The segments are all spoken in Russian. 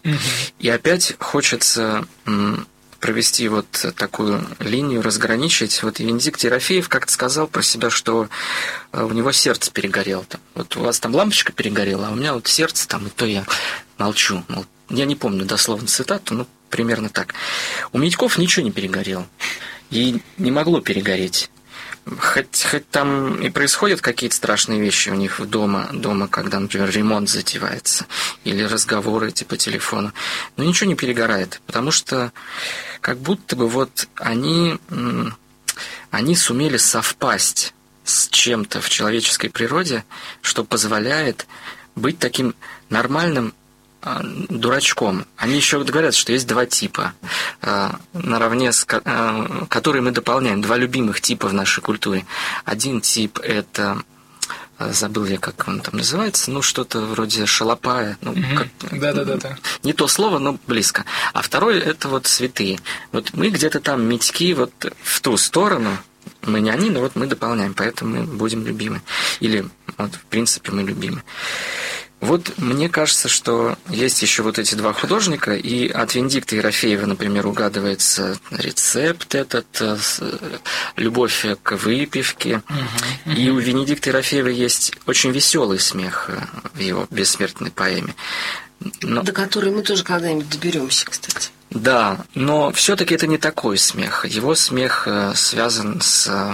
И опять хочется провести вот такую линию, разграничить. Вот Венедикт Ерофеев как-то сказал про себя, что у него сердце перегорело. Вот у вас там лампочка перегорела, а у меня вот сердце там, и то я молчу. Я не помню дословно цитату, но примерно так. У Митьков ничего не перегорело. И не могло перегореть. Хоть там и происходят какие-то страшные вещи у них дома, когда, например, ремонт затевается, или разговоры эти по телефону, но ничего не перегорает, потому что как будто бы вот они сумели совпасть с чем-то в человеческой природе, что позволяет быть таким нормальным дурачком. Они еще говорят, что есть два типа, наравне с которые мы дополняем, два любимых типа в нашей культуре. Один тип – это, забыл я, как он там называется, что-то вроде шалопая. Да. Не то слово, но близко. А второй – это вот святые. Вот мы где-то там Митьки вот в ту сторону, мы не они, но вот мы дополняем, поэтому мы будем любимы. Или вот в принципе мы любимы. Вот мне кажется, что есть еще вот эти два художника, и от Венедикта Ерофеева, например, угадывается рецепт этот, любовь к выпивке. И у Венедикта Ерофеева есть очень веселый смех в его бессмертной поэме. До которой мы тоже когда-нибудь доберемся, кстати. Да, но все-таки это не такой смех. Его смех связан с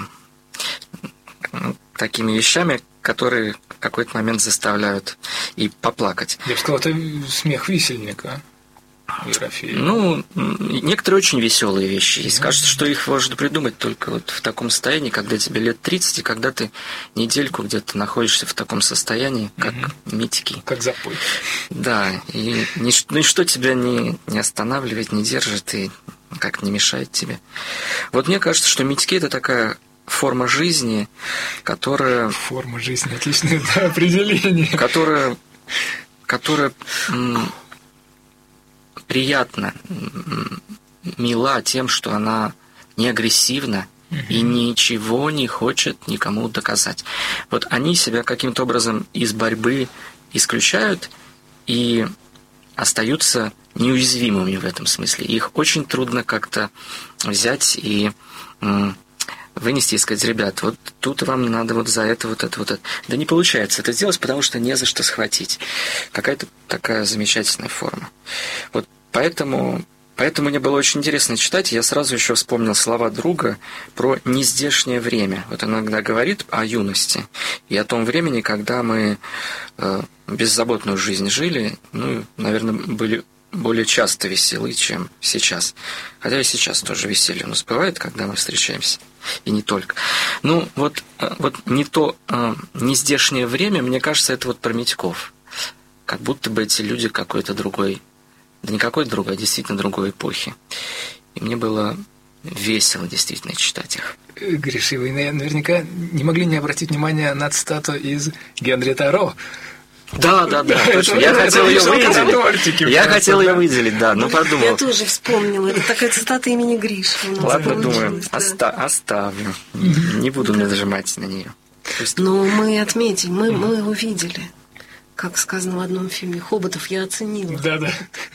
такими вещами, которые в какой-то момент заставляют и поплакать. Я бы сказал, это смех висельника Ерофеева. Некоторые очень веселые вещи есть. Кажется, что их можно придумать только вот в таком состоянии, когда тебе лет 30, и когда ты недельку где-то находишься в таком состоянии, как Митьки. Как запой. Да, и ничто тебя не останавливает, не держит и как не мешает тебе. Вот мне кажется, что Митьки – это такая форма жизни, которая... Форма жизни, отличное определение. Которая приятна, мила тем, что она не агрессивна и ничего не хочет никому доказать. Вот они себя каким-то образом из борьбы исключают и остаются неуязвимыми в этом смысле. Их очень трудно как-то взять и вынести и сказать: ребят, вот тут вам надо вот за это, вот это, вот это. Да не получается это сделать, потому что не за что схватить. Какая-то такая замечательная форма. Вот поэтому мне было очень интересно читать. Я сразу еще вспомнил слова друга про нездешнее время. Вот он иногда говорит о юности и о том времени, когда мы беззаботную жизнь жили, наверное, были более часто веселы, чем сейчас. Хотя и сейчас тоже веселье у нас бывает, когда мы встречаемся. И не только. Вот не то нездешнее время, мне кажется, это вот про Митьков. Как будто бы эти люди какой-то другой, да не какой-то другой, а действительно другой эпохи. И мне было весело действительно читать их. Гриша, вы наверняка не могли не обратить внимания на цитату из Генри Таро. Да, точно. Я хотел ее выделить. Да, подумал. Я тоже вспомнила. Это такая цитата имени Гриши. Ладно, думаю, оставлю. Не буду нажимать на нее. Но мы отметим, мы увидели, как сказано в одном фильме, Хоботов я оценила. Да.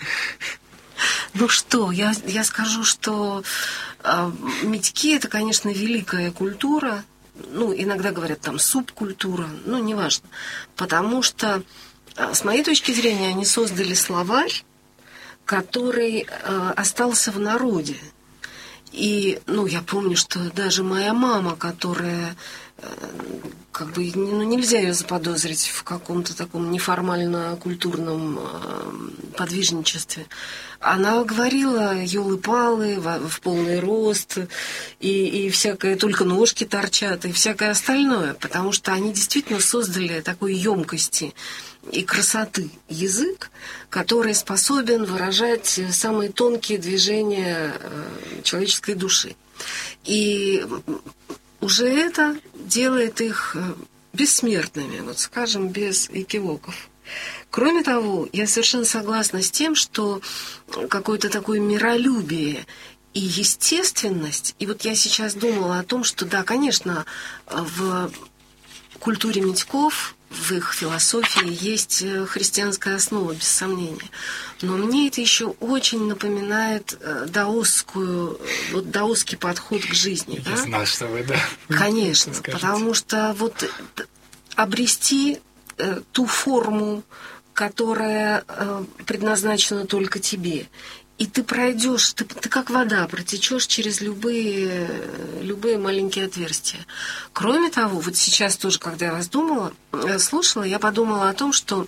Я скажу, что Митьки – это, конечно, великая культура. Иногда говорят там субкультура, неважно. Потому что, с моей точки зрения, они создали словарь, который остался в народе. И, я помню, что даже моя мама, которая, нельзя ее заподозрить в каком-то таком неформально-культурном подвижничестве, она говорила ёлы-палы в полный рост, и всякое, только ножки торчат, и всякое остальное, потому что они действительно создали такой емкости и красоты язык, который способен выражать самые тонкие движения человеческой души. И уже это делает их бессмертными, скажем, без экивоков. Кроме того, я совершенно согласна с тем, что какое-то такое миролюбие и естественность, и я сейчас думала о том, что да, конечно, в культуре Митьков в их философии есть христианская основа, без сомнения. Но мне это еще очень напоминает даосский подход к жизни. Я знал, что вы, да. Конечно, потому что вот обрести ту форму, которая предназначена только тебе, и ты пройдешь, ты как вода, протечешь через любые маленькие отверстия. Кроме того, вот сейчас тоже, когда я вас слушала, я подумала о том, что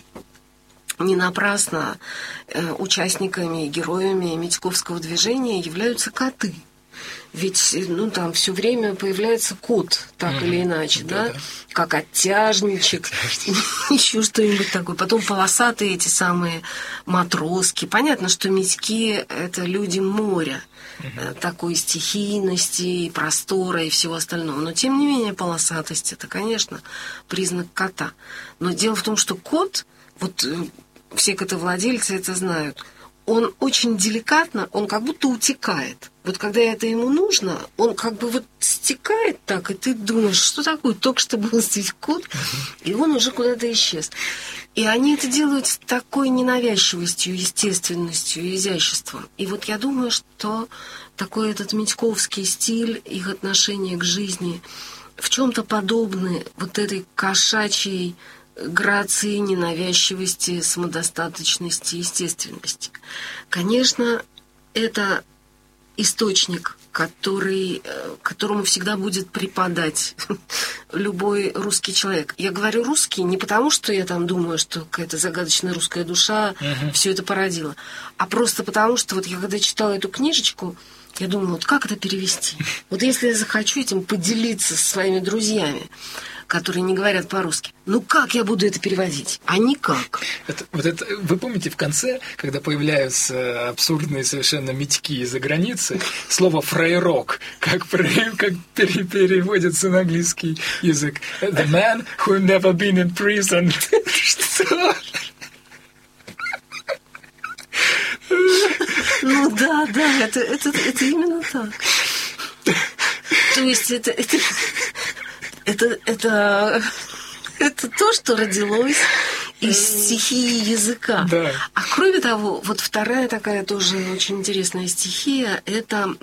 не напрасно участниками и героями Митьковского движения являются коты. Ведь, там все время появляется кот, так или иначе, да? Как оттяжничек, еще что-нибудь такое. Потом полосатые эти самые матроски. Понятно, что Митьки — это люди моря, такой стихийности, и простора, и всего остального. Но, тем не менее, полосатость — это, конечно, признак кота. Но дело в том, что кот, вот все котовладельцы это знают, он очень деликатно, он как будто утекает. Вот когда это ему нужно, он как бы вот стекает так, и ты думаешь, что такое? Только что был здесь кот, и он уже куда-то исчез. И они это делают с такой ненавязчивостью, естественностью и изяществом. И вот я думаю, что такой этот митьковский стиль, их отношение к жизни в чем-то подобны вот этой кошачьей грации, ненавязчивости, самодостаточности, естественности. Конечно, это источник, которому всегда будет преподать любой русский человек. Я говорю русский не потому, что я там думаю, что какая-то загадочная русская душа все это породила, а просто потому, что вот я когда читала эту книжечку, я думала, вот как это перевести? Вот если я захочу этим поделиться со своими друзьями, которые не говорят по-русски, как я буду это переводить? А никак. Вы помните в конце, когда появляются абсурдные совершенно Митьки из-за границы, слово «фрейрок», как переводится на английский язык? The man who never been in prison. Что? Да, это именно так. То есть это то, что родилось из стихии языка. Да. А кроме того, вот вторая такая тоже очень интересная стихия — это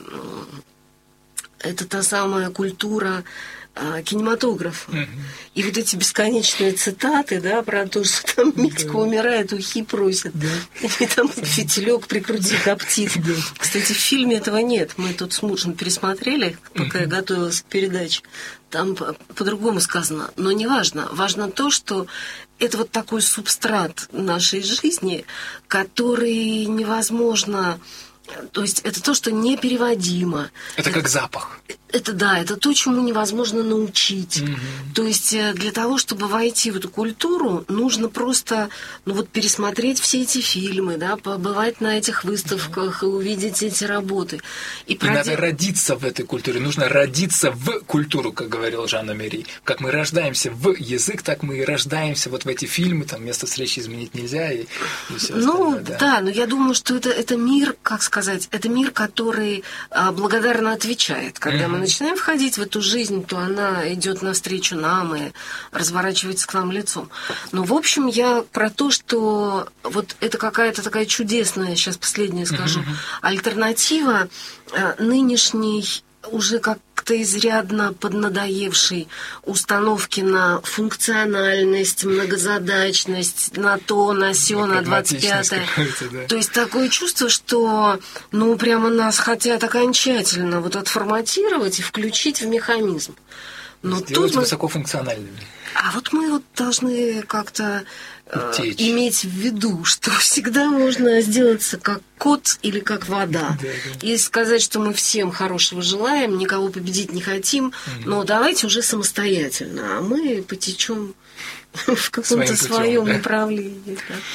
та самая культура кинематографа. И вот эти бесконечные цитаты, да, про то, что там Митька умирает, ухи просит. И там фитилек прикрути, коптит. Кстати, в фильме этого нет. Мы тут с мужем пересмотрели, пока я готовилась к передаче. Там по-другому сказано. Но не важно. Важно то, что это вот такой субстрат нашей жизни, который невозможно... То есть это то, что непереводимо. Это как запах. Это то, чему невозможно научить. То есть для того, чтобы войти в эту культуру, нужно просто пересмотреть все эти фильмы, да, побывать на этих выставках и увидеть эти работы. И надо родиться в этой культуре. Нужно родиться в культуру, как говорил Жан Амери. Как мы рождаемся в язык, так мы и рождаемся вот в эти фильмы. Там место встречи изменить нельзя и все остальное. Но я думаю, что это мир, как сказать, это мир, который благодарно отвечает. Когда мы начинаем входить в эту жизнь, то она идет навстречу нам и разворачивается к нам лицом. Но, в общем, я про то, что вот это какая-то такая чудесная, сейчас последнее скажу, альтернатива нынешней, уже как-то изрядно поднадоевшей установки на функциональность, многозадачность, на то, на сё, на 25-е. Да. То есть такое чувство, что прямо нас хотят окончательно отформатировать и включить в механизм. Но сделать высокофункциональными. А вот мы должны как-то иметь в виду, что всегда можно сделаться как кот или как вода. И сказать, что мы всем хорошего желаем, никого победить не хотим, но давайте уже самостоятельно, а мы потечем в каком-то своем направлении.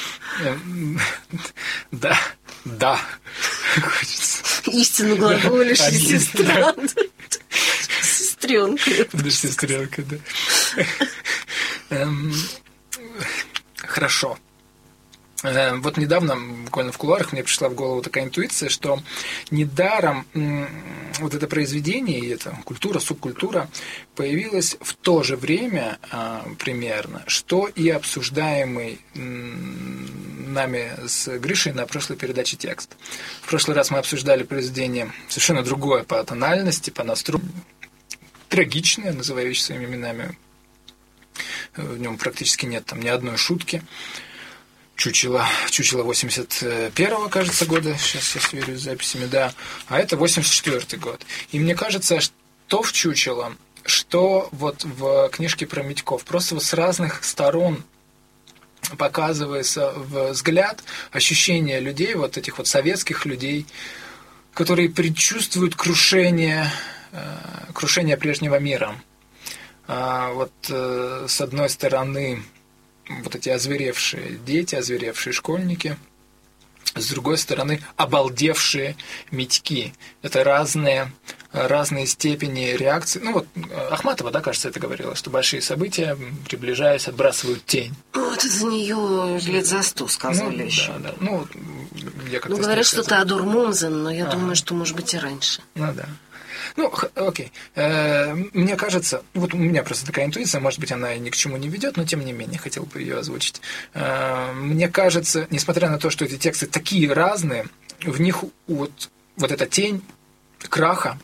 Да. Хочется. Истину глаголишь, сестра. Сестренка. Сестренка, да. Хорошо. Вот недавно, буквально в кулуарах, мне пришла в голову такая интуиция, что недаром вот это произведение и эта культура, субкультура появилась в то же время примерно, что и обсуждаемый нами с Гришей на прошлой передаче текст. В прошлый раз мы обсуждали произведение совершенно другое по тональности, по настрою, трагичное, называя вещи своими именами. В нем практически нет там ни одной шутки. Чучело 81-го, кажется, года, сейчас я сверю с записями, да, а это 84-й год. И мне кажется, что в Чучело, что вот в книжке про Митьков, просто вот с разных сторон показывается взгляд, ощущение людей, вот этих вот советских людей, которые предчувствуют крушение прежнего мира. Вот с одной стороны, вот эти озверевшие дети, озверевшие школьники, с другой стороны, обалдевшие Митьки. Это разные степени реакции. Ну вот Ахматова, да, кажется, это говорила, что большие события, приближаясь, отбрасывают тень. Вот за нее лет за 100 сказали еще. Да. Ну, я как-то говорят, что Теодор Мумзен, но я думаю, что, может быть, и раньше. Ну, да. Ну, окей. Мне кажется, вот у меня просто такая интуиция, может быть, она и ни к чему не ведет, но тем не менее хотел бы ее озвучить. Мне кажется, несмотря на то, что эти тексты такие разные, в них вот эта тень краха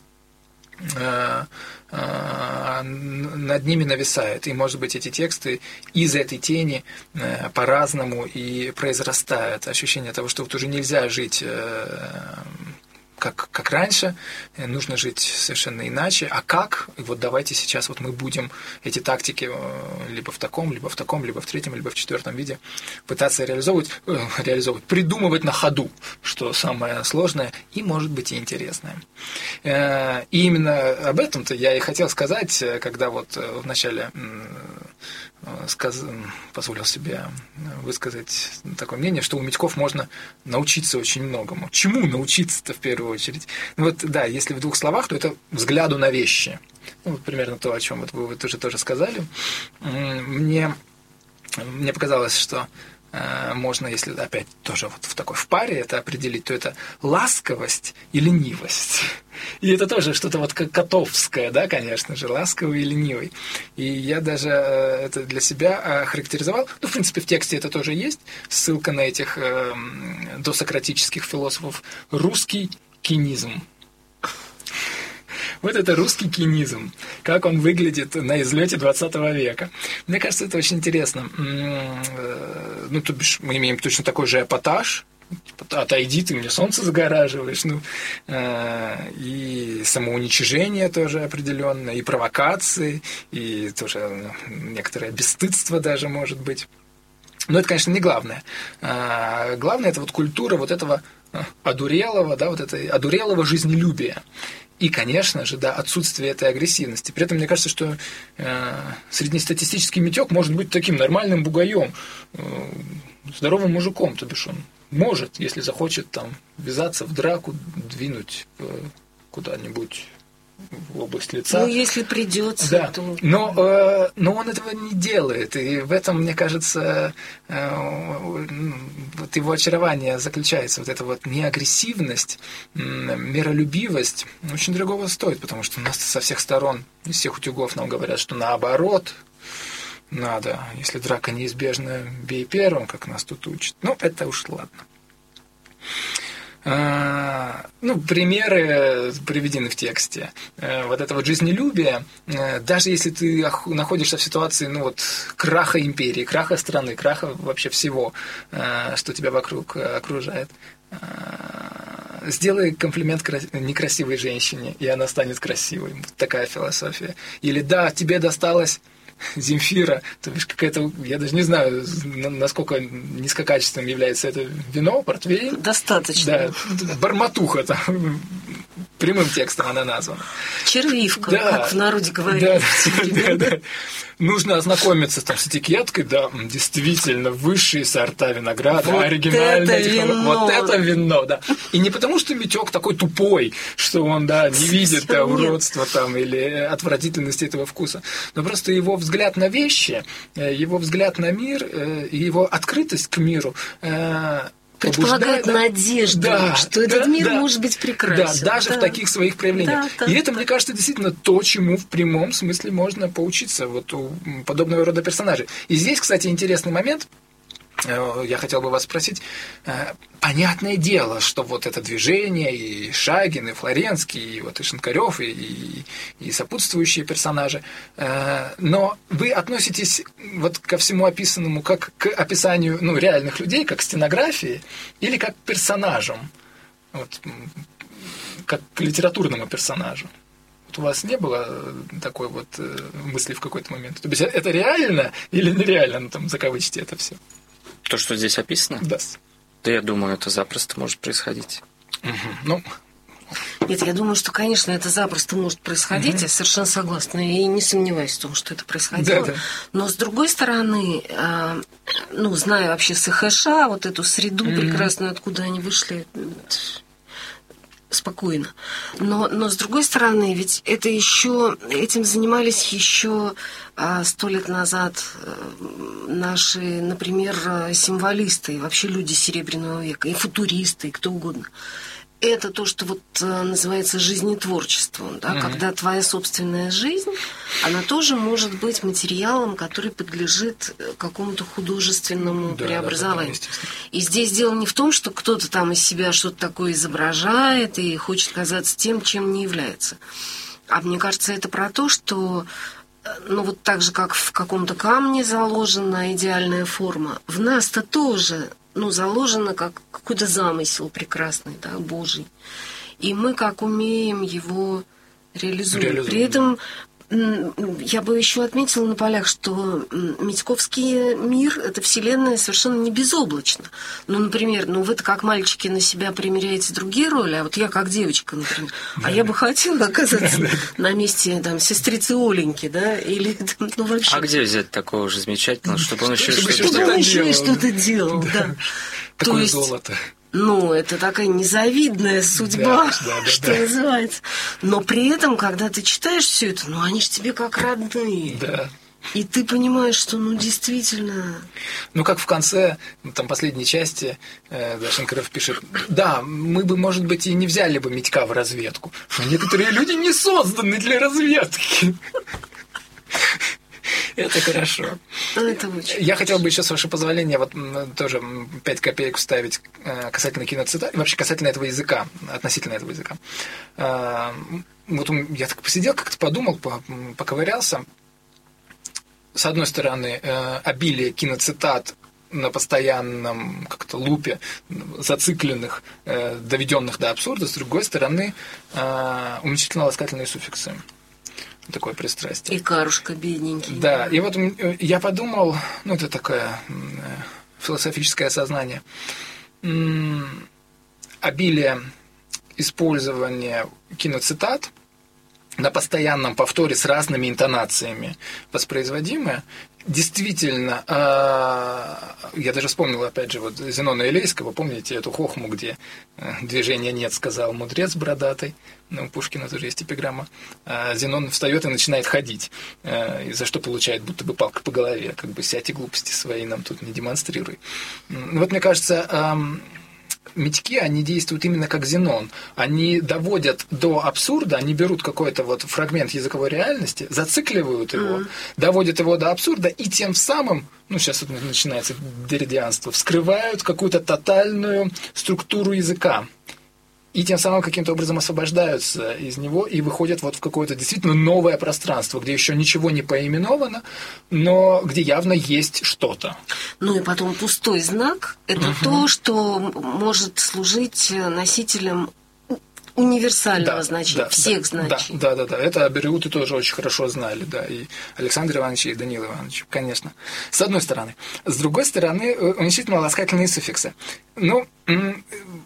над ними нависает. И, может быть, эти тексты из этой тени по-разному и произрастают. Ощущение того, что вот уже нельзя жить как раньше, нужно жить совершенно иначе. А как? Вот давайте сейчас вот мы будем эти тактики либо в таком, либо в таком, либо в третьем, либо в четвертом виде пытаться реализовывать, придумывать на ходу, что самое сложное и, может быть, и интересное. И именно об этом-то я и хотел сказать, когда вот в начале позволил себе высказать такое мнение, что у Митьков можно научиться очень многому. Чему научиться-то в первую очередь? Ну вот, да, если в двух словах, то это взгляду на вещи. Ну, вот примерно то, о чем вот вы тоже сказали. Мне показалось, что можно, если опять тоже вот в паре это определить, то это ласковость и ленивость. И это тоже что-то вот котовское, да, конечно же, ласковый и ленивый. И я даже это для себя характеризовал. Ну, в принципе, в тексте это тоже есть. Ссылка на этих досократических философов. Русский кинизм. Вот это русский кинизм, как он выглядит на излете 20 века. Мне кажется, это очень интересно. Ну, то бишь, мы имеем точно такой же эпатаж. Отойди, ты мне солнце загораживаешь. Ну, и самоуничижение тоже определенное, и провокации, и тоже некоторое бесстыдство даже может быть. Но это, конечно, не главное. Главное – это вот культура вот этого одурелого, да, вот этой одурелого жизнелюбия. И, конечно же, да, отсутствие этой агрессивности. При этом мне кажется, что среднестатистический Митек может быть таким нормальным бугаем, здоровым мужиком, то бишь он может, если захочет там ввязаться в драку, двинуть куда-нибудь в область лица. Ну, если придется. Да. То... Но он этого не делает. И в этом, мне кажется, вот его очарование заключается. Вот эта вот неагрессивность, миролюбивость очень дорогого стоит, потому что у нас со всех сторон, из всех утюгов нам говорят, что наоборот надо, если драка неизбежна, бей первым, как нас тут учат. Ну, это уж ладно. Ну, примеры приведены в тексте. Вот это вот жизнелюбие, даже если ты находишься в ситуации, ну вот, краха империи, краха страны, краха вообще всего, что тебя вокруг окружает, сделай комплимент некрасивой женщине, и она станет красивой. Вот такая философия. Или да, тебе досталось Земфира, то бишь какая-то, я даже не знаю, насколько низкокачественным является это вино, портвейн. Достаточно. Да, барматуха там, Прямым текстом она названа. Червивка, Да. как в народе говорят. Да. Нужно ознакомиться там с этикеткой, да, действительно, высшие сорта винограда, Вот оригинальное это технология. вино. Вот это вино, да. И не потому, что Митек такой тупой, что он, да, не видит Совсем нет. уродства там или отвратительности этого вкуса, но просто его взгляд на вещи, его взгляд на мир, и его открытость к миру Предполагает побуждает, надежду, да, что этот да, мир да. может быть прекрасен. Да, даже в таких своих проявлениях. Да, И это, мне кажется, действительно то, чему в прямом смысле можно поучиться вот у подобного рода персонажей. И здесь, кстати, интересный момент. Я хотел бы вас спросить. Понятное дело, что вот это движение, и Шагин, и Флоренский, и вот и Шинкарев, и сопутствующие персонажи. Но вы относитесь вот ко всему описанному как к описанию реальных людей, как к стенографии, или как к персонажам? Вот, как к литературному персонажу. Вот у вас не было такой вот мысли в какой-то момент? То есть это реально или нереально? Ну, там, закавычьте это все. То, что здесь описано? Да. Да, я думаю, это запросто может происходить. Ну, Нет, я думаю, что, конечно, это запросто может происходить, я совершенно согласна, и не сомневаюсь в том, что это происходило. Да. Но, с другой стороны, зная вообще СХШ, вот эту среду прекрасную, откуда они вышли, спокойно. Но, с другой стороны, ведь это еще, этим занимались еще 100 лет назад наши, например, символисты, и вообще люди Серебряного века, и футуристы, и кто угодно. Это то, что вот называется жизнетворчеством, да, когда твоя собственная жизнь, она тоже может быть материалом, который подлежит какому-то художественному преобразованию. И здесь дело не в том, что кто-то там из себя что-то такое изображает и хочет казаться тем, чем не является. А мне кажется, это про то, что вот так же, как в каком-то камне заложена идеальная форма, в нас-то тоже заложено как какой-то замысел прекрасный, да, Божий. И мы как умеем его реализуем. При этом я бы еще отметила на полях, что Митьковский мир, эта вселенная совершенно не безоблачна. Например, вы-то как мальчики на себя примеряете другие роли, а вот я как девочка, например. А я бы хотела оказаться на месте сестрицы Оленьки, да, или вообще... А где взять такого же замечательного, чтобы он еще что-то делал, да. Такое золото. Это такая незавидная судьба, что называется. Но при этом, когда ты читаешь все это, они же тебе как родные. Да. И ты понимаешь, что, действительно... Как в конце, там, последней части, Шинкарев пишет, да, мы бы, может быть, и не взяли бы Митька в разведку, но некоторые люди не созданы для разведки. Это хорошо. Это очень. Я хотел бы еще, с вашего позволения, вот тоже 5 копеек вставить касательно киноцитат, вообще касательно этого языка, относительно этого языка. Вот я так посидел, как-то подумал, поковырялся. С одной стороны, обилие киноцитат на постоянном как-то лупе, зацикленных, доведенных до абсурда, с другой стороны, уменьшительно-ласкательные суффиксы. Такое пристрастие. И Карушка бедненький. Да, и вот я подумал, это такое философическое осознание, обилие использования киноцитат на постоянном повторе с разными интонациями воспроизводимое, действительно, я даже вспомнил, опять же, вот Зенона Илейского, помните эту хохму, где движения нет, сказал мудрец бородатый, у Пушкина тоже есть эпиграмма, Зенон встает и начинает ходить, и за что получает будто бы палка по голове, как бы сядь и глупости свои нам тут не демонстрируй. Вот мне кажется, Митьки, они действуют именно как Зенон. Они доводят до абсурда, они берут какой-то вот фрагмент языковой реальности, зацикливают его, доводят его до абсурда и тем самым, сейчас вот начинается деридианство, вскрывают какую-то тотальную структуру языка. И тем самым каким-то образом освобождаются из него и выходят вот в какое-то действительно новое пространство, где еще ничего не поименовано, но где явно есть что-то. И потом пустой знак – это то, что может служить носителем универсального значения, всех значений. Да. Это абериуты тоже очень хорошо знали, да, и Александр Иванович, и Даниил Иванович, конечно. С одной стороны. С другой стороны, уменьшительно-ласкательные суффиксы.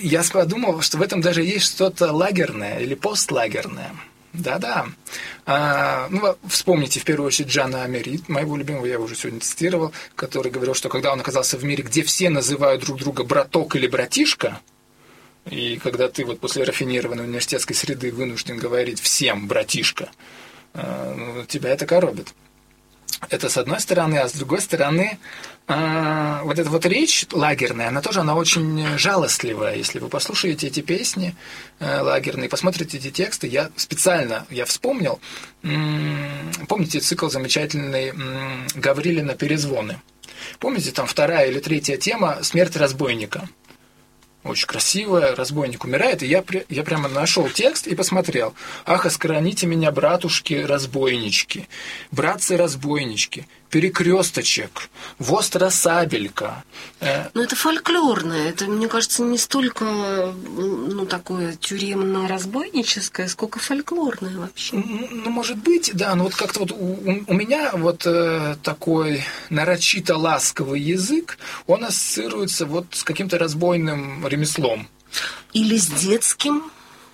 я подумал, что в этом даже есть что-то лагерное или постлагерное. Да-да. Вспомните в первую очередь Жана Америт, моего любимого, я его уже сегодня цитировал, который говорил, что когда он оказался в мире, где все называют друг друга браток или братишка, и когда ты вот после рафинированной университетской среды вынужден говорить всем братишка, тебя это коробит. Это с одной стороны, а с другой стороны, вот эта вот речь лагерная, она очень жалостливая. Если вы послушаете эти песни лагерные, посмотрите эти тексты, я вспомнил, помните цикл замечательный Гаврилина «Перезвоны»? Помните, там 2-я или 3-я тема «Смерть разбойника». Очень красивая, разбойник умирает, и я прямо нашел текст и посмотрел. «Ах, оскороните меня, братушки-разбойнички, братцы-разбойнички, перекресточек, востро-сабелька». Но это фольклорное, это, мне кажется, не столько такое тюремно-разбойническое, сколько фольклорное вообще. Может быть, да, но вот как-то вот у меня вот такой нарочито ласковый язык, он ассоциируется вот с каким-то разбойным ремеслом. Или с детским?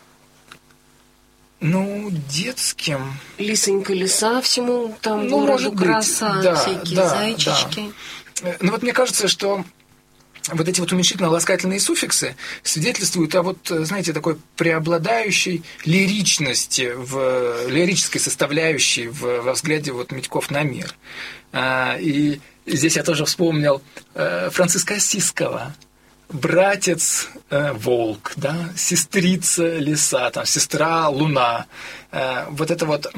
Детским. Лисонька, лиса, всему там городу краса, да, всякие зайчички. Да. Мне кажется, что вот эти вот уменьшительно-ласкательные суффиксы свидетельствуют о знаете, такой преобладающей лиричности, лирической составляющей во взгляде Митьков на мир. И здесь я тоже вспомнил Франциска Ассизского. Братец волк, да, сестрица лиса, там, сестра луна. Вот это вот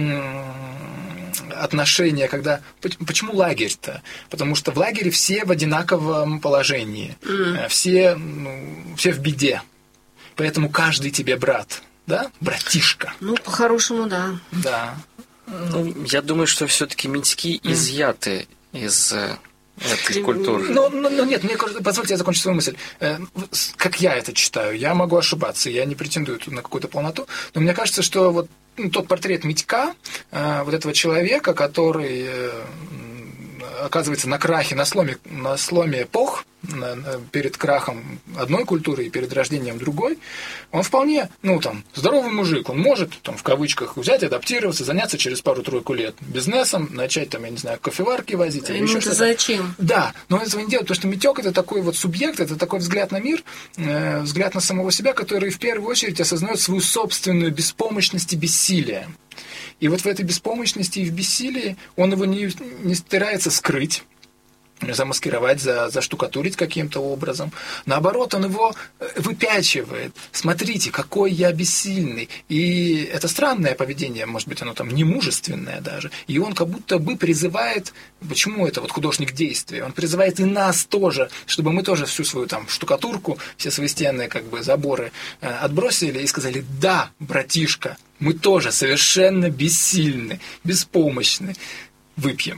отношение, когда... Почему лагерь-то? Потому что в лагере все в одинаковом положении. Все в беде. Поэтому каждый тебе брат, да? Братишка. По-хорошему, да. Да. Я думаю, что все-таки Митьки изъяты из... этой культуры. Нет, позвольте я закончу свою мысль. Как я это читаю, я могу ошибаться, я не претендую на какую-то полноту, но мне кажется, что тот портрет Митька, вот этого человека, который оказывается на крахе, на сломе эпох, перед крахом одной культуры и перед рождением другой, он вполне, здоровый мужик, он может, в кавычках, взять, адаптироваться, заняться через пару-тройку лет бизнесом, начать, кофеварки возить. Или еще что-то. Зачем? Да, но он этого не делает, потому что Митек – это такой субъект, это такой взгляд на мир, взгляд на самого себя, который в первую очередь осознает свою собственную беспомощность и бессилие. И в этой беспомощности и в бессилии он его не старается скрыть, замаскировать, заштукатурить каким-то образом. Наоборот, он его выпячивает. Смотрите, какой я бессильный. И это странное поведение, может быть, оно не мужественное даже. И он как будто бы призывает, почему это художник действия, он призывает и нас тоже, чтобы мы тоже всю свою штукатурку, все свои стенные заборы отбросили и сказали: да, братишка, мы тоже совершенно бессильны, беспомощны. Выпьем.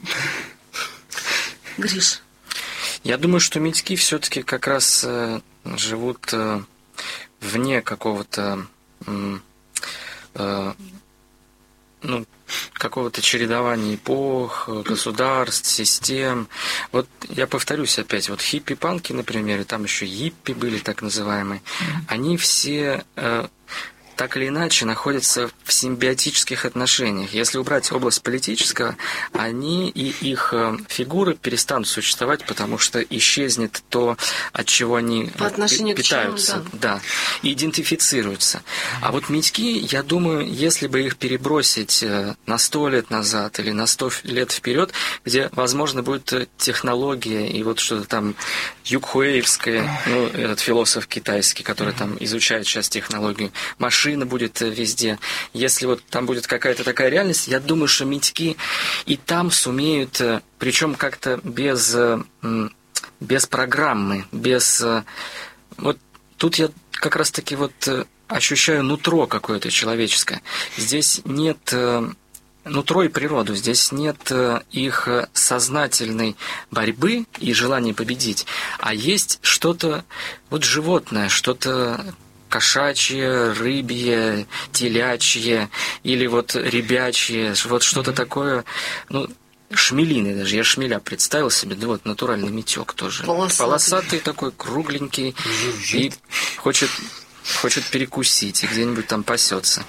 Гриш. Я думаю, что Митьки все-таки как раз живут вне какого-то какого-то чередования эпох, государств, систем. Я повторюсь опять, хиппи-панки, например, и там еще йиппи были так называемые, они все... так или иначе находятся в симбиотических отношениях. Если убрать область политического, они и их фигуры перестанут существовать, потому что исчезнет то, от чего они питаются, да, и идентифицируются. А Митьки, я думаю, если бы их перебросить на 100 лет назад или на 100 лет вперед, где, возможно, будет технология и что-то там югхуэевское, этот философ китайский, который там изучает сейчас технологию, машина будет везде. Если там будет какая-то такая реальность, я думаю, что Митьки и там сумеют, причем как-то без программы, без... тут я как раз-таки ощущаю нутро какое-то человеческое. Здесь нет... нутро и природу. Здесь нет их сознательной борьбы и желания победить, а есть что-то животное, что-то кошачье, рыбье, телячье или ребячье, что-то такое, шмелиный даже. Я шмеля представил себе, натуральный Митек тоже. Полосатый такой, кругленький. И хочет перекусить и где-нибудь там пасется.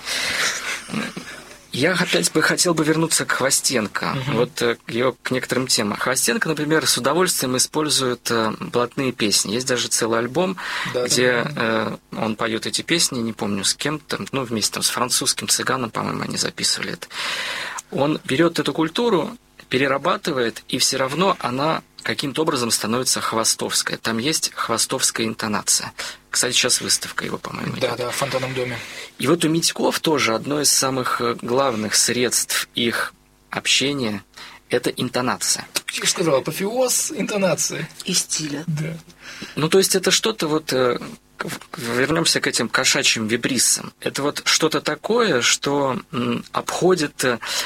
Я опять хотел бы вернуться к Хвостенко, к некоторым темам. Хвостенко, например, с удовольствием использует блатные песни. Есть даже целый альбом, где он поет эти песни, не помню с кем-то, вместе с французским цыганом, по-моему, они записывали это. Он берет эту культуру, перерабатывает, и все равно она каким-то образом становится хвостовской. Там есть хвостовская интонация. Кстати, сейчас выставка его, по-моему, идет. Да, в Фонтанном доме. И вот у Митьков тоже одно из самых главных средств их общения – это интонация. Я же сказал, апофеоз интонации. И стиля. Да. То есть это что-то вернемся к этим кошачьим вибриссам. Это вот что-то такое, что обходит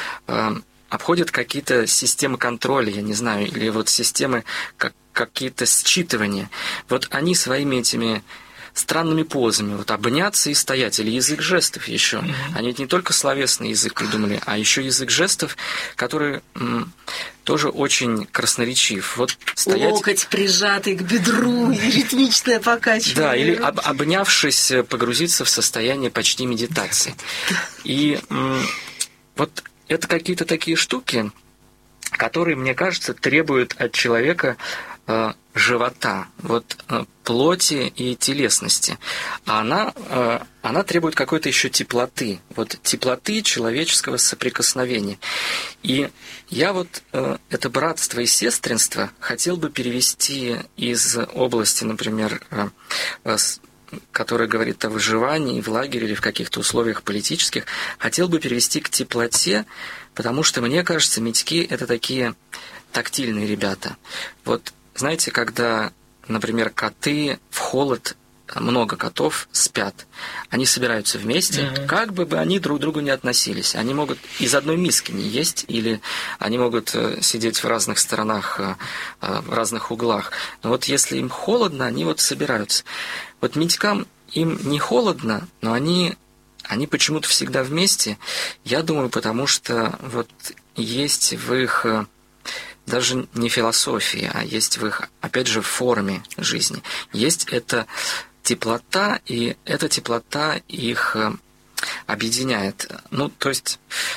какие-то системы контроля, я не знаю, или вот системы какие-то считывания. Вот они своими этими странными позами, обняться и стоять, или язык жестов еще. Они ведь не только словесный язык придумали, а еще язык жестов, который тоже очень красноречив. Стоять... Локоть прижатый к бедру и ритмичное покачивание. Да, или обнявшись, погрузиться в состояние почти медитации. И это какие-то такие штуки, которые, мне кажется, требуют от человека живота, плоти и телесности. А она требует какой-то еще теплоты, теплоты человеческого соприкосновения. И я это братство и сестринство хотел бы перевести из области, например, которая говорит о выживании в лагере или в каких-то условиях политических, хотел бы перевести к теплоте, потому что, мне кажется, Митьки – это такие тактильные ребята. Знаете, когда, например, коты в холод, много котов спят, они собираются вместе, как бы они друг к другу не относились. Они могут из одной миски не есть, или они могут сидеть в разных сторонах, в разных углах. Но если им холодно, они собираются. Митькам им не холодно, но они почему-то всегда вместе. Я думаю, потому что есть в их даже не философии, а есть в их, опять же, форме жизни. Есть эта теплота, и эта теплота их объединяет. То есть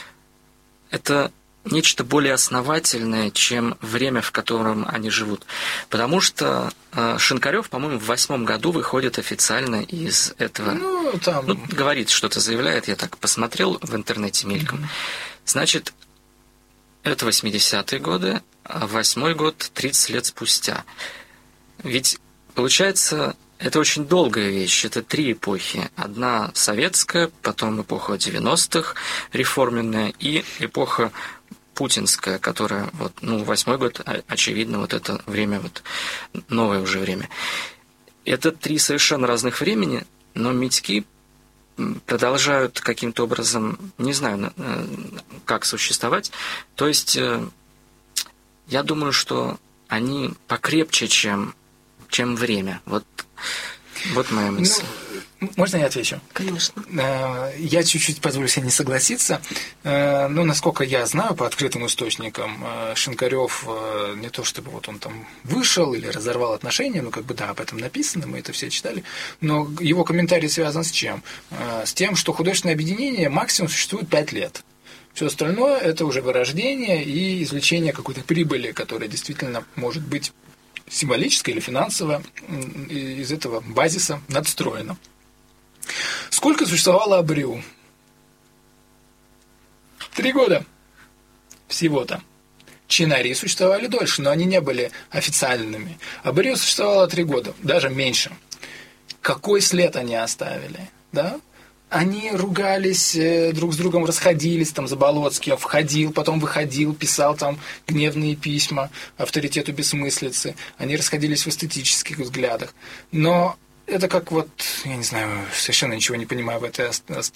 это нечто более основательное, чем время, в котором они живут. Потому что Шинкарев, по-моему, в 2008 году выходит официально из этого. Говорит, что-то заявляет, я так посмотрел в интернете мельком. Значит, это 80-е годы, а 8-й год 30 лет спустя. Ведь, получается, это очень долгая вещь, это 3 эпохи. Одна советская, потом эпоха 90-х, реформенная, и эпоха путинская, которая, 8-й год, очевидно, это время, новое уже время. Это 3 совершенно разных времени, но Митьки продолжают каким-то образом, не знаю, как существовать. То есть, я думаю, что они покрепче, чем время. Вот моя мысль. Можно я отвечу? Конечно. Я чуть-чуть позволю себе не согласиться. Насколько я знаю, по открытым источникам, Шинкарев не то чтобы он там вышел или разорвал отношения, об этом написано, мы это все читали, но его комментарий связан с чем? С тем, что художественное объединение максимум существует 5 лет. Все остальное – это уже вырождение и извлечение какой-то прибыли, которая действительно может быть символическая или финансовая, из этого базиса надстроена. Сколько существовало Абрю? 3 года всего-то. Чинари существовали дольше, но они не были официальными. Абрю существовало 3 года, даже меньше. Какой след они оставили? Да? Они ругались, друг с другом расходились, Заболоцкий входил, потом выходил, писал гневные письма авторитету бессмыслицы. Они расходились в эстетических взглядах. Но это как я не знаю, совершенно ничего не понимаю в этой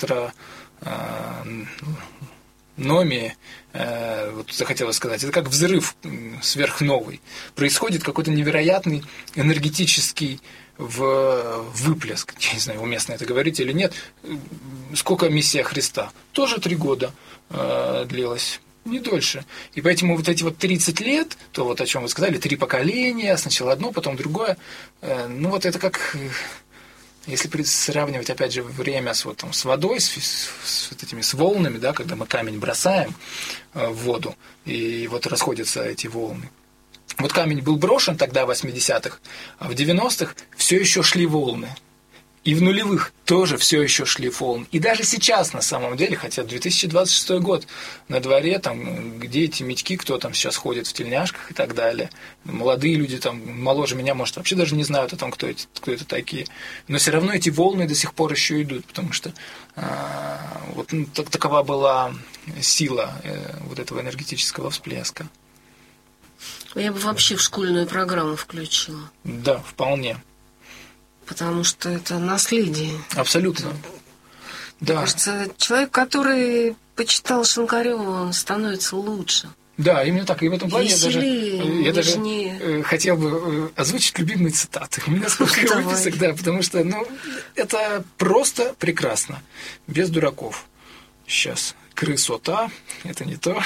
астрономии, захотелось сказать. Это как взрыв сверхновый. Происходит какой-то невероятный энергетический выплеск. Я не знаю, уместно это говорить или нет. Сколько миссия Христа? Тоже 3 года длилась. Не дольше. И поэтому эти 30 лет, то о чем вы сказали, 3 поколения, сначала одно, потом другое, это как Если сравнивать, опять же, время с водой, с волнами, да, когда мы камень бросаем в воду, и вот расходятся эти волны. Вот камень был брошен тогда, в 80-х, а в 90-х все еще шли волны. И в нулевых тоже все еще шли волны. И даже сейчас, на самом деле, хотя 2026 год на дворе, там, где эти медьки, кто там сейчас ходит в тельняшках и так далее. Молодые люди, там, моложе меня, может, вообще даже не знают о том, кто это такие. Но все равно эти волны до сих пор еще идут, потому что такова была сила вот этого энергетического всплеска. Я бы вообще в школьную программу включила. Да, вполне. Потому что это наследие. Абсолютно. Да. Мне кажется, человек, который почитал Шинкарева, он становится лучше. Да, именно так. И в этом плане я даже хотел бы озвучить любимые цитаты. У меня сколько выписок, да, потому что это просто прекрасно. Без дураков. Сейчас. Крысота. Это не то.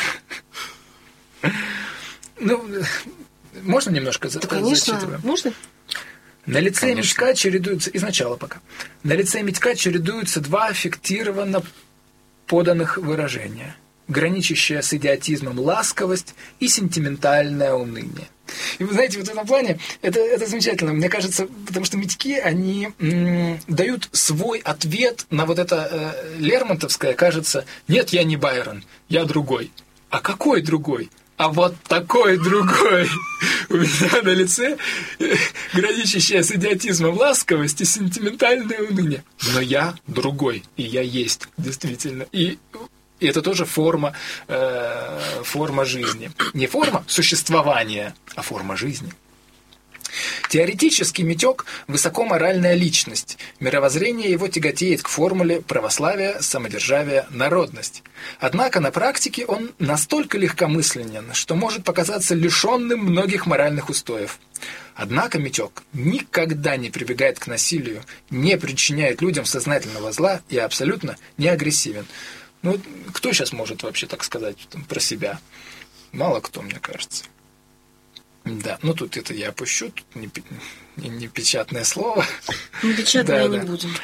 Можно немножко зачитывать? Можно? На лице Митька чередуются, изначала пока, на лице Митька чередуются два аффектированно поданных выражения, граничащая с идиотизмом ласковость и сентиментальное уныние. И вы знаете, вот в этом плане это замечательно, мне кажется, потому что Митьки, они дают свой ответ на вот это лермонтовское, кажется, нет, я не Байрон, я другой. А какой другой? А вот такой другой у меня на лице, граничащая с идиотизмом ласковость и сентиментальное уныние. Но я другой, и я есть, действительно. И это тоже форма жизни. Не форма существования, а форма жизни. Теоретически Митек – высокоморальная личность. Мировоззрение его тяготеет к формуле православия, самодержавия, народность. Однако на практике он настолько легкомысленен, что может показаться лишенным многих моральных устоев. Однако Митек никогда не прибегает к насилию, не причиняет людям сознательного зла и абсолютно не агрессивен. Кто сейчас может вообще так сказать про себя? Мало кто, мне кажется. Да, тут это я опущу, тут не печатное слово. Непечатное не будем.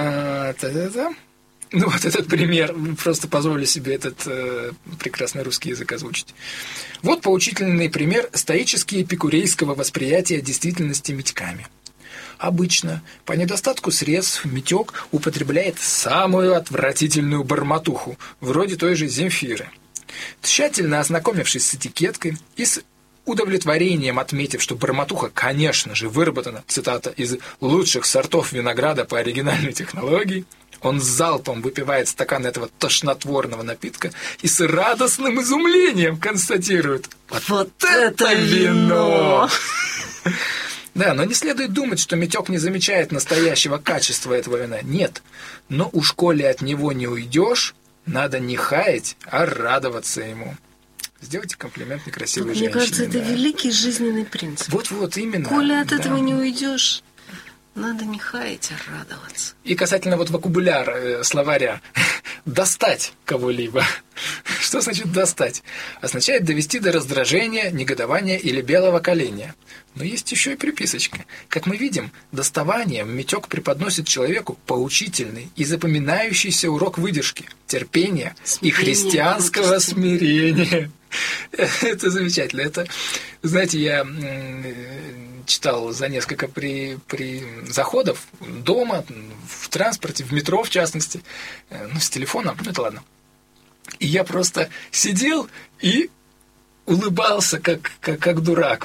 Вот этот пример, просто позволю себе этот прекрасный русский язык озвучить. Вот поучительный пример стоически-эпикурейского восприятия действительности Митьками. Обычно по недостатку средств Митек употребляет самую отвратительную бормотуху, вроде той же Земфиры. Тщательно ознакомившись с этикеткой и с удовлетворением отметив, что бормотуха, конечно же, выработана, цитата, из лучших сортов винограда по оригинальной технологии, он залпом выпивает стакан этого тошнотворного напитка и с радостным изумлением констатирует: «Вот это вино!» Да, но не следует думать, что Митек не замечает настоящего качества этого вина. Нет, но уж коли от него не уйдешь, надо не хаять, а радоваться ему. Сделайте комплимент некрасивой женщине. Мне кажется, это великий жизненный принцип. Вот именно. Коли от этого не уйдешь, надо не хаять, а радоваться. И касательно вокабуляра, словаря. Достать кого-либо. Что значит достать? Означает довести до раздражения, негодования или белого коленя. Но есть еще и приписочка. Как мы видим, доставанием Митек преподносит человеку поучительный и запоминающийся урок выдержки, терпения и христианского смирения. Это замечательно. Это, знаете, я читал за несколько заходов дома, в транспорте, в метро в частности, с телефоном, это ладно. И я просто сидел и улыбался, как дурак.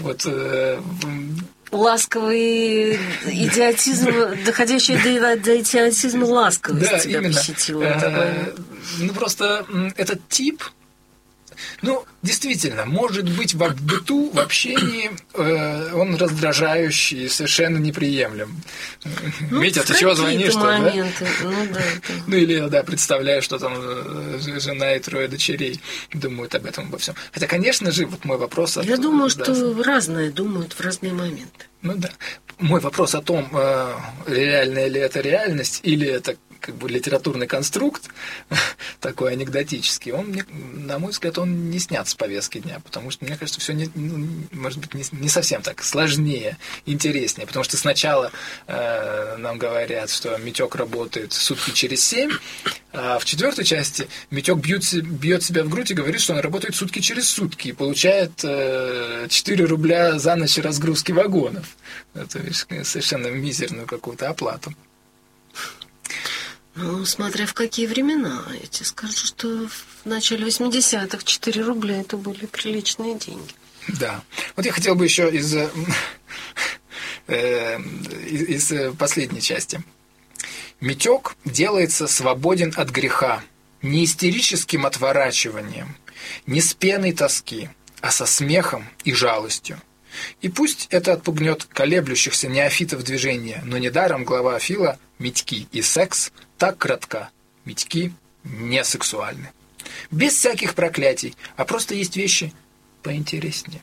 Ласковый идиотизм, доходящий до идиотизма ласковость, да, тебя именно. посетила. Просто этот тип, действительно, может быть, в быту, в общении он раздражающий, совершенно неприемлем. Митя, ты чего звонишь? Моменты. Да? Или, представляю, что там жена и 3 дочерей думают об этом, обо всем. Хотя, конечно же, мой вопрос... Я думаю, что разные думают в разные моменты. Мой вопрос о том, реальная ли это реальность, или это литературный конструкт, такой анекдотический, на мой взгляд, он он не снят с повестки дня, потому что, мне кажется, все, может быть, не совсем так сложнее, интереснее, потому что сначала нам говорят, что Митек работает сутки через 7, а в 4 части Митек бьет себя в грудь и говорит, что он работает сутки через сутки и получает 4 рубля за ночь разгрузки вагонов. Это совершенно мизерную какую-то оплату. Ну, смотря в какие времена. Я тебе скажу, что в начале 80-х 4 рубля это были приличные деньги. Да. Вот я хотел бы еще из последней части. Митек делается свободен от греха не истерическим отворачиванием, не с пеной тоски, а со смехом и жалостью. И пусть это отпугнет колеблющихся неофитов движения, но недаром глава Афила «Митьки и секс» так кратка. Митьки не сексуальны. Без всяких проклятий, а просто есть вещи поинтереснее.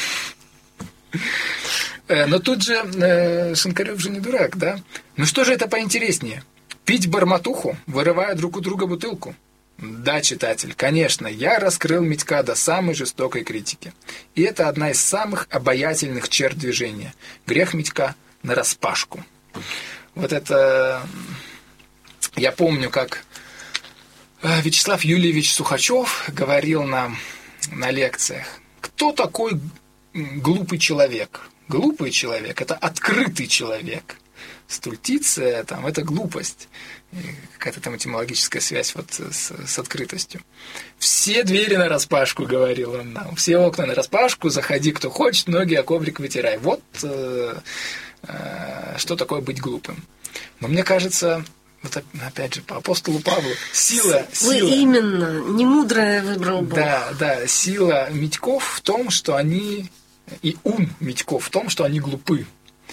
Но тут же Шинкарев же не дурак, да? Ну что же это поинтереснее? Пить бормотуху, вырывая друг у друга бутылку? Да, читатель, конечно, я раскрыл Митька до самой жестокой критики. И это одна из самых обаятельных черт движения. Грех Митька нараспашку. Вот это... Я помню, как Вячеслав Юльевич Сухачев говорил нам на лекциях, кто такой глупый человек? Глупый человек – это открытый человек. Стультиция – это глупость. Какая-то там этимологическая связь вот с открытостью. Все двери нараспашку, говорил он нам. Все окна нараспашку, заходи, кто хочет, ноги о коврик вытирай. Вот что такое быть глупым. Но мне кажется... Вот опять же, по апостолу Павлу, сила... Вы именно, не мудрое выбрал Бог. Да, сила Митьков в том, что они... И ум Митьков в том, что они глупы.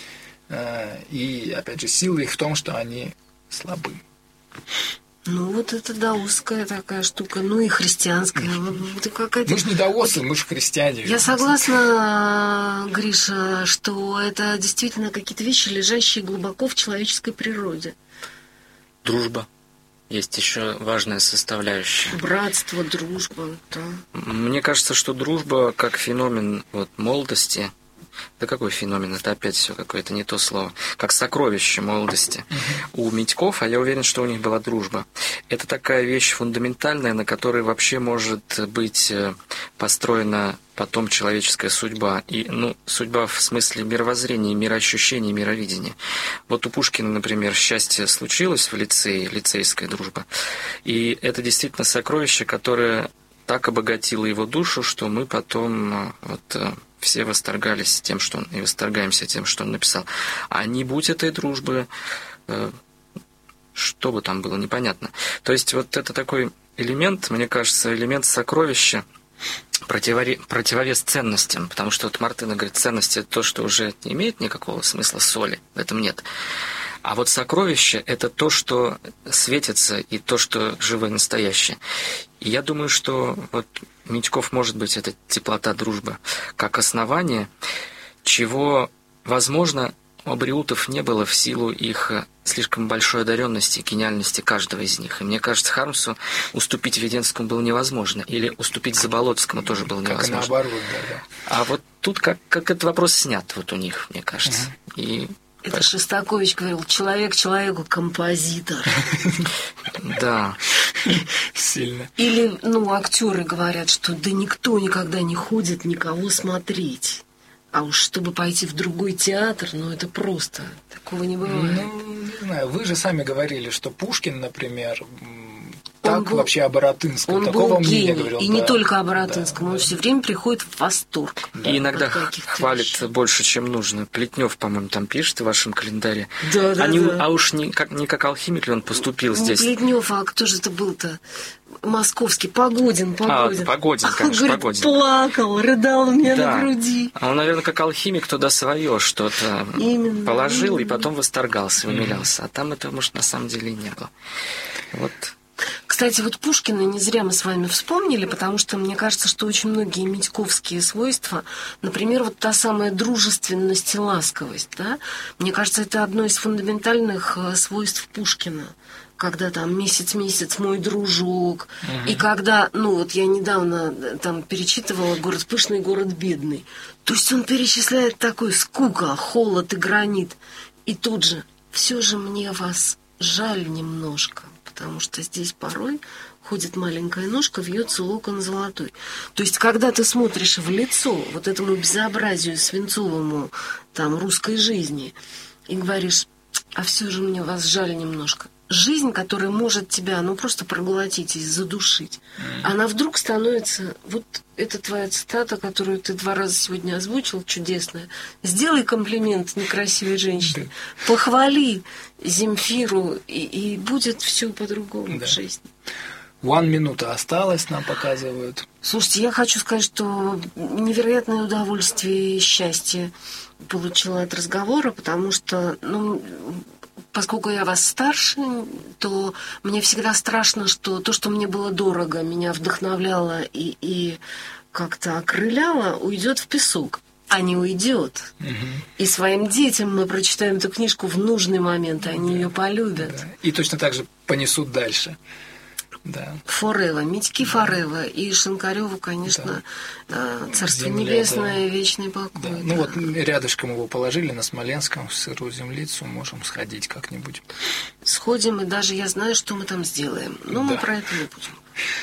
И, опять же, сила их в том, что они слабы. Ну, вот это даосская такая штука, ну и христианская. Мы же не даосы, мы же христиане. Я согласна, Гриша, что это действительно какие-то вещи, лежащие глубоко в человеческой природе. Дружба. Есть еще важная составляющая. Братство, дружба, да. Мне кажется, что дружба как феномен молодости. Да какой феномен? Это опять все какое-то не то слово. Как сокровище молодости. У Митьков, а я уверен, что у них была дружба. Это такая вещь фундаментальная, на которой вообще может быть построена потом человеческая судьба. И, судьба в смысле мировоззрения, мироощущения, мировидения. Вот у Пушкина, например, счастье случилось в лицее, лицейская дружба. И это действительно сокровище, которое так обогатило его душу, что мы потом все восторгались тем, что он, и восторгаемся тем, что он написал. А не будь этой дружбы, что бы там было, непонятно. То есть вот это такой элемент, мне кажется, элемент сокровища, противовес ценностям, потому что вот Мартына говорит, ценности – это то, что уже не имеет никакого смысла, соли, в этом нет. А вот сокровище – это то, что светится, и то, что живое, настоящее. И я думаю, что вот Митьков, может быть, это теплота дружбы как основание, чего, возможно, у абориутов не было в силу их слишком большой одаренности, гениальности каждого из них. И мне кажется, Хармсу уступить Введенскому было невозможно. Или уступить Заболоцкому тоже было невозможно. Как наоборот, да. А вот тут как этот вопрос снят вот у них, мне кажется. И это Шостакович говорил, человек человеку композитор. Да. Сильно. Или, актеры говорят, что да никто никогда не ходит никого смотреть. А уж чтобы пойти в другой театр, это просто такого не бывает. Не знаю, вы же сами говорили, что Пушкин, например, вообще о Баратынском. Он такого был гений, говорил, и не только о Баратынском, он все время приходит в восторг. И иногда хвалит больше, чем нужно. Плетнев, по-моему, там пишет в вашем календаре. Да. А уж не как алхимик ли он поступил здесь? Плетнев, а кто же это был-то? Московский, Погодин. Погодин, конечно, говорит, Погодин. Плакал, рыдал у меня на груди. А он, наверное, как алхимик туда свое что-то положил и потом восторгался, умилялся. А там этого, может, на самом деле и не было. Вот. Кстати, Кстати, вот Пушкина не зря мы с вами вспомнили, потому что мне кажется, что очень многие митьковские свойства, например, вот та самая дружественность и ласковость, да, мне кажется, это одно из фундаментальных свойств Пушкина. Когда там месяц мой дружок, и когда, ну вот я недавно там перечитывала «Город пышный, город бедный», то есть он перечисляет такой: скука, холод и гранит, и тут же все же мне вас жаль немножко, потому что здесь порой ходит маленькая ножка, вьется локон золотой. То есть, когда ты смотришь в лицо вот этому безобразию свинцовому там русской жизни и говоришь: а все же мне вас жаль немножко. Жизнь, которая может тебя, ну, просто проглотить и задушить, она вдруг становится... Вот это твоя цитата, которую ты 2 раза сегодня озвучил, чудесная. Сделай комплимент некрасивой женщине, похвали Земфиру, и будет все по-другому в жизни. 1 минута осталась, нам показывают. Слушайте, я хочу сказать, что невероятное удовольствие и счастье получила от разговора, потому что, ну... Поскольку я вас старше, то мне всегда страшно, что то, что мне было дорого, меня вдохновляло и как-то окрыляло, уйдет в песок, а не уйдет. И своим детям мы прочитаем эту книжку в нужный момент, и они ее полюбят. Да. И точно так же понесут дальше. Да. Форева, Митьки Форева и Шинкареву, конечно, Царство Земля, Небесное, вечный покой. Да. Ну вот рядышком его положили на Смоленском, в сырую землицу, можем сходить как-нибудь. Сходим, и даже я знаю, что мы там сделаем. Но мы про это не будем.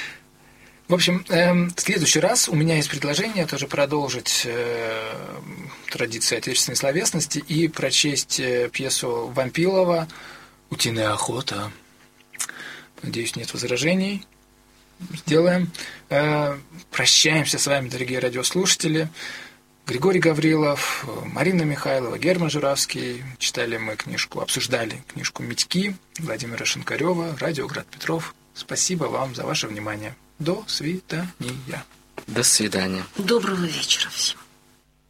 В общем, в следующий раз у меня есть предложение тоже продолжить традиции отечественной словесности и прочесть пьесу Вампилова «Утиная охота». Надеюсь, нет возражений. Сделаем. Прощаемся с вами, дорогие радиослушатели. Григорий Гаврилов, Марина Михайлова, Герман Журавский. Читали мы книжку, обсуждали книжку «Митьки» Владимира Шинкарева, радио «Град Петров». Спасибо вам за ваше внимание. До свидания. До свидания. Доброго вечера всем.